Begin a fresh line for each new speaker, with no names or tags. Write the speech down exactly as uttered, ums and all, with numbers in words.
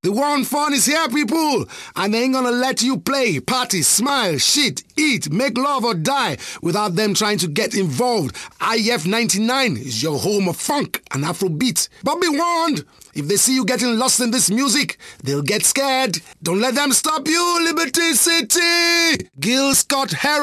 The war on fun is here, people, and they ain't gonna let you play, party, smile, shit, eat, make love or die without them trying to get involved. I F ninety-nine is your home of funk and Afrobeat. But be warned, if they see you getting lost in this music, they'll get scared. Don't let them stop you, Liberty City! Gil Scott-Heron.